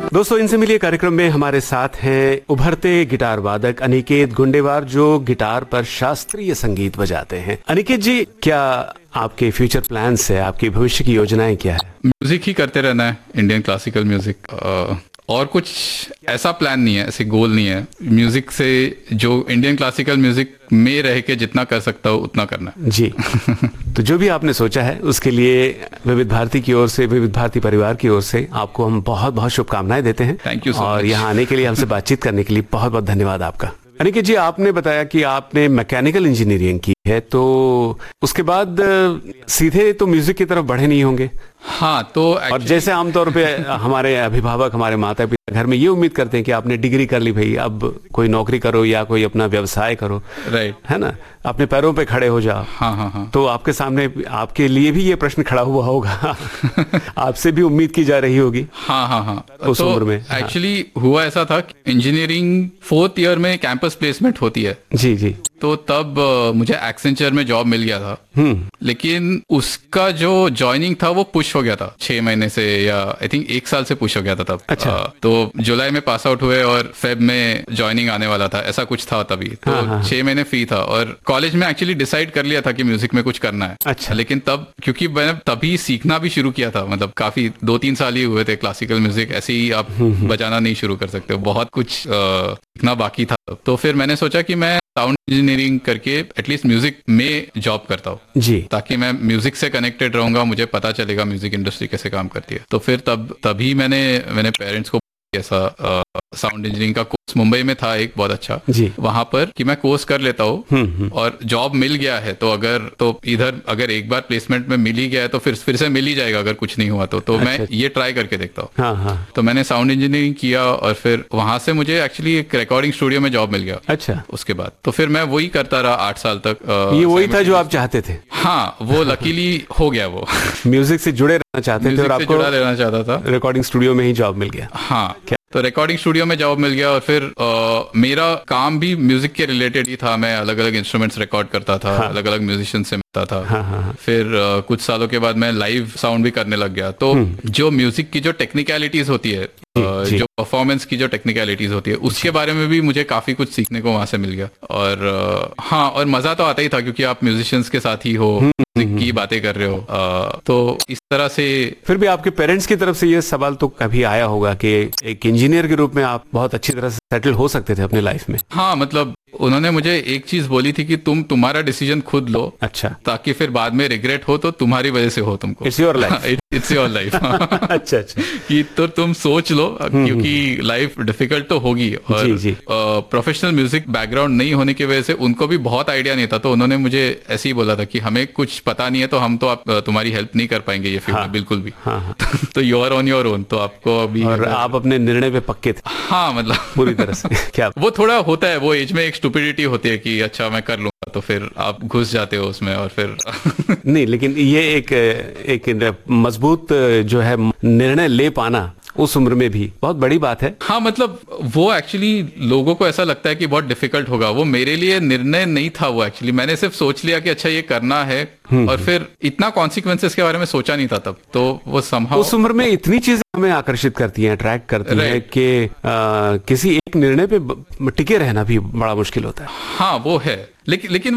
दोस्तों, इनसे मिलिए कार्यक्रम में हमारे साथ हैं उभरते गिटार वादक अनिकेत गुंडेवार, जो गिटार पर शास्त्रीय संगीत बजाते हैं। अनिकेत जी, क्या आपके फ्यूचर प्लान्स है, आपकी भविष्य की योजनाएं क्या है? म्यूजिक ही करते रहना है, इंडियन क्लासिकल म्यूजिक। और कुछ ऐसा प्लान नहीं है, ऐसे गोल नहीं है। म्यूजिक से जो इंडियन क्लासिकल म्यूजिक में रह के जितना कर सकता हूँ उतना करना है जी। तो जो भी आपने सोचा है उसके लिए विविध भारती की ओर से, विविध भारती परिवार की ओर से आपको हम बहुत बहुत शुभकामनाएं देते हैं। Thank you so much. और यहाँ आने के लिए, हमसे बातचीत करने के लिए बहुत बहुत धन्यवाद आपका। अनिकेत जी, आपने बताया कि आपने मैकेनिकल इंजीनियरिंग की है, तो उसके बाद सीधे तो म्यूजिक की तरफ बढ़े नहीं होंगे? हाँ, तो और जैसे आमतौर पे हमारे अभिभावक, हमारे माता पिता घर में ये उम्मीद करते हैं कि आपने डिग्री कर ली भाई, अब कोई नौकरी करो या कोई अपना व्यवसाय करो, राइट, है ना, अपने पैरों पे खड़े हो जाओ। हाँ हाँ हाँ। तो आपके सामने, आपके लिए भी ये प्रश्न खड़ा हुआ होगा आपसे भी उम्मीद की जा रही होगी। हाँ हाँ हाँ। उस उम्र में एक्चुअली हुआ ऐसा था कि इंजीनियरिंग 4th ईयर में कैंपस प्लेसमेंट होती है। जी जी। तो तब मुझे एक्सेंचर में जॉब मिल गया था, लेकिन उसका जो ज्वाइनिंग था वो पुश हो गया था 6 महीने से, या आई थिंक 1 साल से पुश हो गया था तब। अच्छा। तो जुलाई में पास आउट हुए और फेब में ज्वाइनिंग आने वाला था, ऐसा कुछ था तभी। तो हाँ, 6 महीने फ्री था और कॉलेज में एक्चुअली डिसाइड कर लिया था कि म्यूजिक में कुछ करना है। अच्छा। लेकिन तब क्योंकि मैंने तभी सीखना भी शुरू किया था, मतलब काफी 2-3 साल ही हुए थे क्लासिकल म्यूजिक, ऐसे ही आप बजाना नहीं शुरू कर सकते हो, बहुत कुछ सीखना बाकी था। तो फिर मैंने सोचा कि मैं साउंड इंजीनियरिंग करके एटलीस्ट म्यूजिक में जॉब करता हूँ जी, ताकि मैं म्यूजिक से कनेक्टेड रहूंगा, मुझे पता चलेगा म्यूजिक इंडस्ट्री कैसे काम करती है। तो फिर तभी मैंने पेरेंट्स को ऐसा साउंड इंजीनियरिंग का कोर्स मुंबई में था एक बहुत अच्छा जी, वहां पर कि मैं कोर्स कर लेता हूँ और जॉब मिल गया है तो इधर अगर एक बार प्लेसमेंट में मिल ही गया है तो फिर से मिल ही जाएगा अगर कुछ नहीं हुआ तो अच्छा, मैं ये ट्राई करके देखता हूँ। हाँ हाँ। तो मैंने साउंड इंजीनियरिंग किया और फिर वहां से मुझे एक्चुअली एक रिकॉर्डिंग स्टूडियो में जॉब मिल गया। अच्छा। उसके बाद तो फिर मैं वही करता रहा 8 साल तक। ये वही था जो आप चाहते थे? हाँ, वो लकीली हो गया। वो म्यूजिक से जुड़े रहना चाहते थे और आपको जुड़ा रहना चाहता था, रिकॉर्डिंग स्टूडियो में ही जॉब मिल गया। हाँ, तो रिकॉर्डिंग स्टूडियो में जॉब मिल गया और फिर मेरा काम भी म्यूजिक के रिलेटेड ही था। मैं अलग अलग इंस्ट्रूमेंट्स रिकॉर्ड करता था, अलग अलग म्यूजिशियन से मिलता था। हाँ। फिर कुछ सालों के बाद मैं लाइव साउंड भी करने लग गया। तो जो म्यूजिक की जो टेक्निकलिटीज होती है, जो परफॉर्मेंस की जो टेक्निकलिटीज होती है, उसके बारे में भी मुझे काफी कुछ सीखने को वहां से मिल गया। और हाँ, और मजा तो आता ही था क्योंकि आप म्यूजिशियंस के साथ ही हो, की बातें कर रहे हो। तो इस तरह से। फिर भी आपके पेरेंट्स की तरफ से ये सवाल तो कभी आया होगा कि एक इंजीनियर के रूप में आप बहुत अच्छी तरह से सेटल हो सकते थे अपने लाइफ में? हाँ, मतलब उन्होंने मुझे एक चीज बोली थी कि तुम्हारा डिसीजन खुद लो। अच्छा। ताकि फिर बाद में रिग्रेट हो तो तुम्हारी वजह से हो तुमको। It's your life. It's your life. अच्छा अच्छा। कि तो तुम सोच लो क्योंकि लाइफ डिफिकल्ट तो होगी। और प्रोफेशनल म्यूजिक बैकग्राउंड नहीं होने की वजह से उनको भी बहुत आइडिया नहीं था। तो उन्होंने मुझे ऐसे ही बोला था कि हमें कुछ पता नहीं है तो हम तो तुम्हारी हेल्प नहीं कर पाएंगे ये फील्ड में बिल्कुल भी। तो you are on your own. तो आपको अभी, और आप अपने निर्णय पे पक्के थे? हाँ, मतलब पूरी तरह से। क्या वो थोड़ा होता है, वो एज में एक स्टुपिडिटी होती है कि अच्छा मैं कर लूंगा, तो फिर आप घुस जाते हो उसमें और फिर नहीं, लेकिन ये एक मजबूत जो है निर्णय ले पाना उस उम्र में भी बहुत बड़ी बात है। हाँ, मतलब वो एक्चुअली लोगों को ऐसा लगता है कि बहुत डिफिकल्ट होगा। वो मेरे लिए निर्णय नहीं था, वो एक्चुअली मैंने सिर्फ सोच लिया कि अच्छा ये करना है और फिर इतना कॉन्सिक्वेंसेस के बारे में सोचा नहीं था तब। तो वो समहाउ उस उम्र में इतनी चीजें हमें आकर्षित करती हैं, अट्रैक्ट करती हैं कि किसी एक निर्णय पे टिके रहना भी बड़ा मुश्किल होता है। हाँ, वो है। लेकिन